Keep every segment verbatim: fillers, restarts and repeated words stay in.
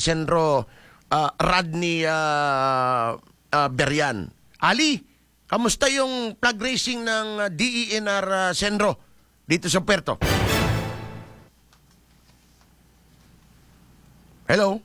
Senro uh, Rodney uh, uh, Berian. Ali, kamusta yung flag racing ng uh, D E N R uh, Senro dito sa Puerto? Hello?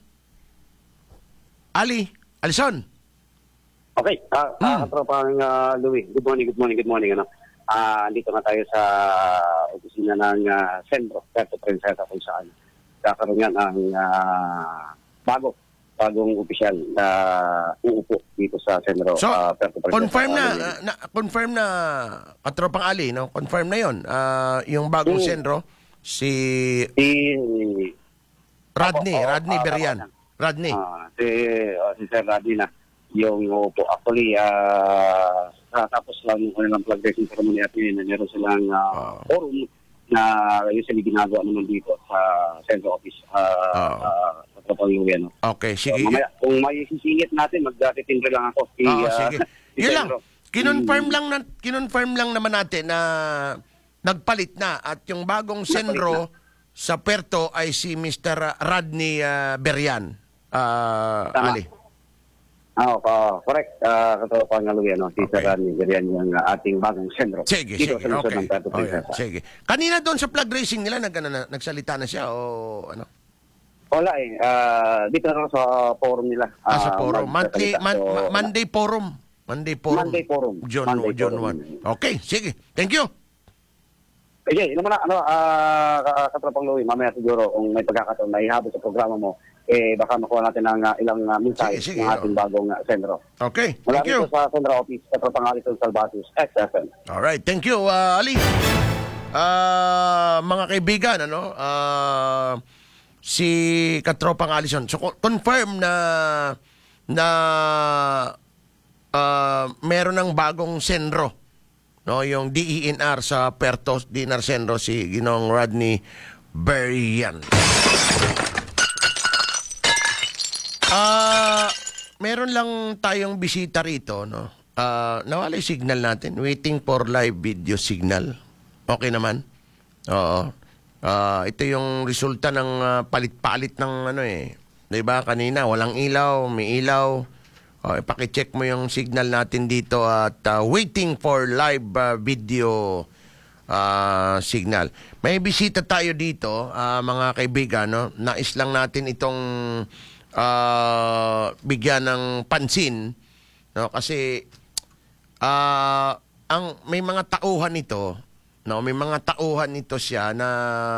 Ali? Alison? Okay, ah, uh, Hmm. uh, tropang uh, Louie. Good morning, good morning, good morning. Ano? Ah, andito na tayo sa opisina ng uh, Senro, Puerto Princesa, kung saan kakaroon yan ang uh, bago, bagong opisyal na uupo dito sa Senro, So, uh, Puerto Princesa. confirm na, Uh, uh, na confirm na katropang Ali, no? Confirm na 'yon. Uh, yung bagong Hmm. Senro si si Rodney, Opo, oo, Rodney ah, Berian. tama Rodney. Ah, si, uh, si Sir Raddy na yung uupo. Actually, ah, tapos lang yung kanilang flag raising ceremony at yun, meron silang uh, Oh. forum na usually ginagawa naman dito sa Central Office uh, Oh. uh, sa Tropang no? Okay, So, sige. mamaya, kung may sisingit natin, magdatitimbre lang ako. Si, Oo, ah, sige. si Yun lang. Pedro. Kinonfirm Mm. lang na, kinonfirm lang naman natin na nagpalit na at yung bagong Senro sa Puerto ay si Mister Rodney uh, Berian. Uh, Tama. Ali. Ah, oh, correct. Uh, Katropang Louie, no? Si Okay. Sir Raddy, yan yung uh, ating bagong Centro. Sige, dito sige. sa lungsod Okay. ng Puerto Oh, yeah, Princesa. sige. Kanina doon sa flag racing nila nag, ano, na, nagsalita na siya o ano? Wala eh. Ah, dito na sa forum nila. Ah, sa Ah, forum. Monthly, magsasalita. man, So, ma- Monday forum. Monday forum. Monday forum. June, Monday June forum. first. Okay, sige. Thank you. Okay, yun naman na, ano, ah, Katropang Louie, mamaya siguro kung may pagkakataon na ihabol sa programa mo, eh baka makuha natin ng uh, ilang uh, mensahe Sige, sige, ng ating oh. bagong uh, sentro. Okay, Mula thank you. dito sa Central Office, Katropang Alison Salvatus, X F M. Alright, thank you, uh, Ali. Ah, mga kaibigan, ano, ah, si Katropang Alison. So, co- confirm na na ah, meron ng bagong Senro. No, yung D E N R sa Puerto, D E N R Senro, si Ginong Rodney Berian. Ah, meron lang tayong bisita rito, no? Ah, nawala yung signal natin. Waiting for live video signal. Okay naman. Oo. Ah, ito yung resulta ng ah, palit-palit ng ano eh. 'Di ba? Kanina walang ilaw, may ilaw. Oh, ipaki-check mo yung signal natin dito at ah, waiting for live ah, video ah, signal. May bisita tayo dito, ah, mga kaibigan, no? Nais lang natin itong ah, bigyan ng pansin, no? Kasi ah, ang may mga tauhan nito, no? May mga tauhan nito siya na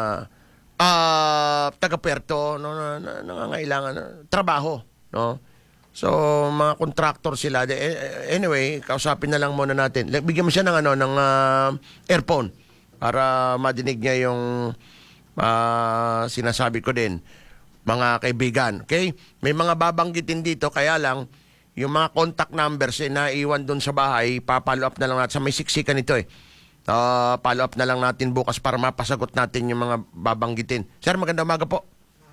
ah, taga-Puerto, no, na, na, nangangailangan ng trabaho, no? So, mga contractor sila. De- eh, Anyway, kausapin na lang muna natin. Le- Bigyan mo siya ng ano, ng ah, earphone para madinig niya yung ah, sinasabi ko din, mga kaibigan. Okay? May mga babanggitin dito, kaya lang yung mga contact numbers eh, na iwan doon sa bahay, pa-follow up na lang natin. Sa may siksikan ito eh. Uh, follow up na lang natin bukas para mapasagot natin yung mga babanggitin. Sir, magandang umaga po.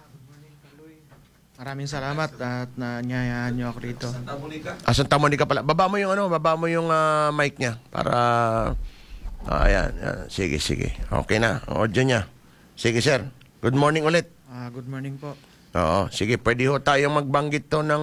Maraming salamat at nanyayaan niyo ako rito. Ah, Santa Monica pala. Baba mo yung ano, baba mo yung ah, mic niya para ah, ayan, ayan. Sige, sige. Okay na. Ang audio niya. Sige, sir. Good morning ulit. Ah, good morning po. Oo, sige. Pwede ho tayong magbanggit to ng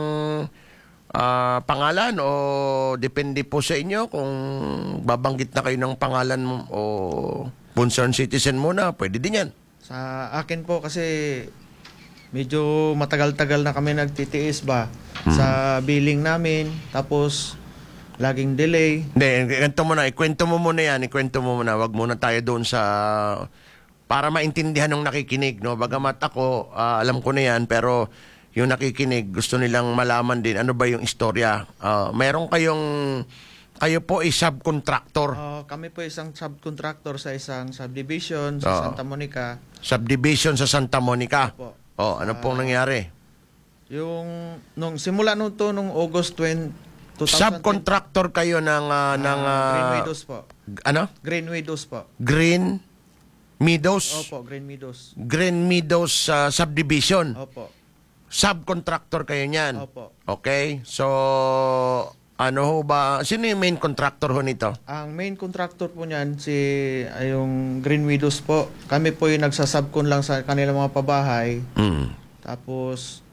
ah, pangalan o depende po sa inyo kung babanggit na kayo ng pangalan mo o concerned citizen muna. Pwede din yan. Sa akin po kasi medyo matagal-tagal na kami nagtitiis ba sa billing namin, tapos laging delay. Hindi, ikwento mo na. Ikwento mo muna yan. Ikwento mo muna. Wag muna tayo doon sa para maintindihan ng nakikinig, no? Bagamat ako, ah, alam ko na yan, pero yung nakikinig, gusto nilang malaman din ano ba yung istorya. Ah, meron kayong, kayo po ay subcontractor. Ah, kami po isang subcontractor sa isang subdivision sa Oo. Santa Monica. Subdivision sa Santa Monica. Opo. Oh, ano pong nangyari? Yung nung simula nung to nung August twentieth, two thousand twenty, Subcontractor kayo ng, ah, ng ah, Green ah, Meadows po. ano? Green Meadows po. Green Meadows? Opo, Green Meadows. Green Meadows ah, Subdivision. Opo. Subcontractor kayo niyan. Opo. Okay? So, ano ho ba? Sino yung main contractor ho nito? Ang main contractor po niyan, si ay yung Green Widows po. Kami po yung nagsasubcon lang sa kanilang mga pabahay. Mm. Tapos,